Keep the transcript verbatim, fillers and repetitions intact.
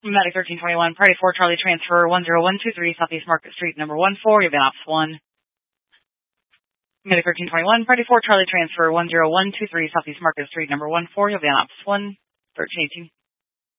Medic thirteen twenty-one, Party four, Charlie transfer one zero one two three, Southeast Market Street, number one four, you've been ops one. Medic thirteen twenty-one, Party four, Charlie transfer one zero one two three, Southeast Market Street, number one four, you'll be on ops one, thirteen eighteen.